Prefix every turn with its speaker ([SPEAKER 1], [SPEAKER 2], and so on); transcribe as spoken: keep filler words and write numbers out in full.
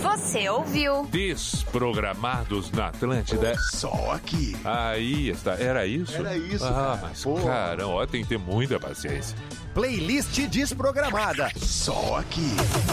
[SPEAKER 1] Você ouviu?
[SPEAKER 2] Desprogramados na Atlântida.
[SPEAKER 3] Só aqui.
[SPEAKER 2] Aí está. Era isso?
[SPEAKER 3] Era isso,
[SPEAKER 2] Ah,
[SPEAKER 3] cara.
[SPEAKER 2] mas
[SPEAKER 3] Pô.
[SPEAKER 2] caramba, ó, tem que ter muita paciência.
[SPEAKER 4] Playlist desprogramada.
[SPEAKER 3] Só aqui.